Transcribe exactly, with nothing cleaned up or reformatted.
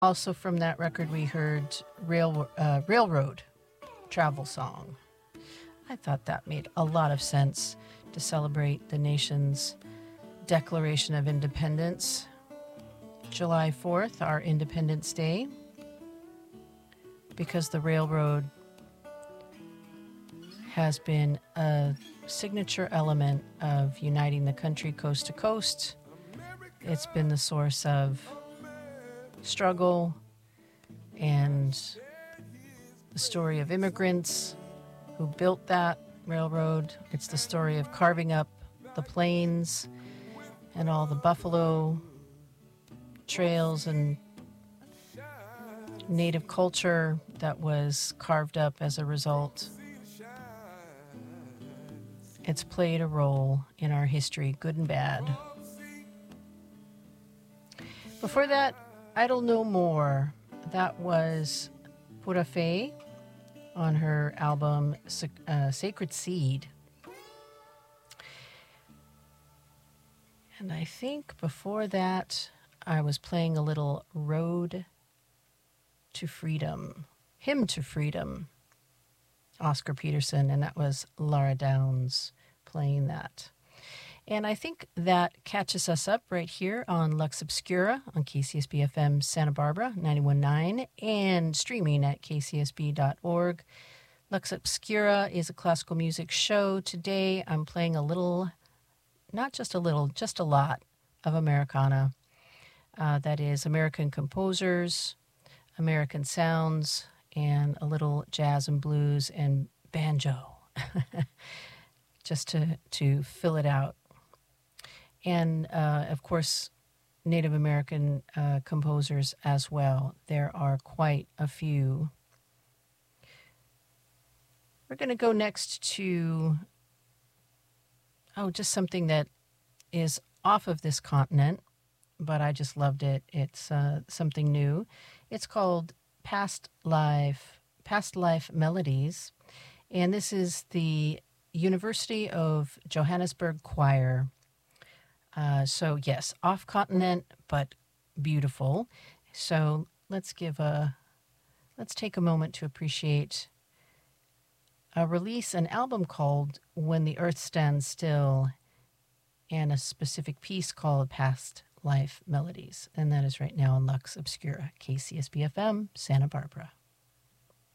Also from that record, we heard Rail, uh, Railroad Travel Song. I thought that made a lot of sense to celebrate the nation's Declaration of Independence, July fourth, our Independence Day, because the railroad has been a signature element of uniting the country coast to coast. It's been the source of struggle and the story of immigrants who built that railroad. It's the story of carving up the plains and all the buffalo trails and native culture that was carved up as a result. It's played a role in our history, good and bad. Before that, Idle No More. That was Pura Fé on her album uh, Sacred Seed. And I think before that, I was playing a little Road to Freedom, Hymn to Freedom, Oscar Peterson, and that was Laura Downs playing that. And I think that catches us up right here on Lux Obscura on K C S B F M Santa Barbara, ninety-one point nine, and streaming at k c s b dot org. Lux Obscura is a classical music show. Today I'm playing a little, not just a little, just a lot of Americana. Uh, that is American composers, American sounds, and a little jazz and blues and banjo, just to, to fill it out. And, uh, of course, Native American uh, composers as well. There are quite a few. We're going to go next to, oh, just something that is off of this continent, but I just loved it. It's uh, something new. It's called Past Life, Past Life Melodies, and this is the University of Johannesburg Choir. Uh, so yes, off continent, but beautiful. So let's give a, let's take a moment to appreciate a release, an album called When the Earth Stands Still, and a specific piece called Past Life Melodies. And that is right now on Lux Obscura, K C S B F M, Santa Barbara.